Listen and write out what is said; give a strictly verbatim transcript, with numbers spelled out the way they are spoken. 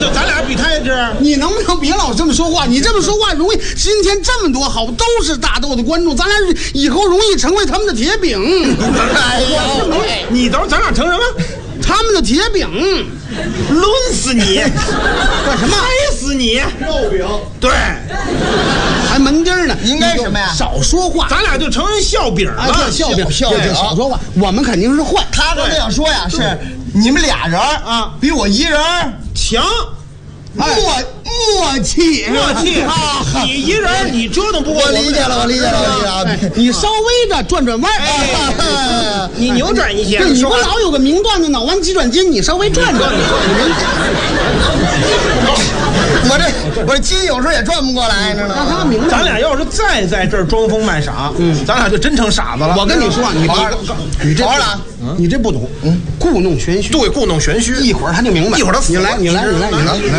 咱俩比他也知。 你能不能别老这么说话？你这么说话容易，今天这么多好都是大豆的观众，咱俩以后容易成为他们的铁饼。 哎呀，你等咱俩成什么？ 他们的铁饼， 抡死你！ 干什么？ 拍死你！ 肉饼。 对， 还门钉呢？ 应该什么呀？ 少说话。 咱俩就成人笑饼了。 啊，笑饼， 笑饼， 少说话。我们肯定是坏。 他刚才想说呀，是你们俩人啊，比我一人强。 默默契， 默契啊！你一人你折腾不过我理解了，我理解了，我理解了。 你稍微的转转弯， 哎，你扭转一些。 对，你不老有个名段子脑弯急转筋，你稍微转转。 我这我这筋有时候也转不过来，知道吗？ 他明白。 咱俩要是再在这儿装疯卖傻，嗯，咱俩就真成傻子了。 我跟你说，你你这好了， 你这不懂，嗯，故弄玄虚。 对，故弄玄虚。 一会儿他就明白。 一会儿他你来，你来，你来，你来。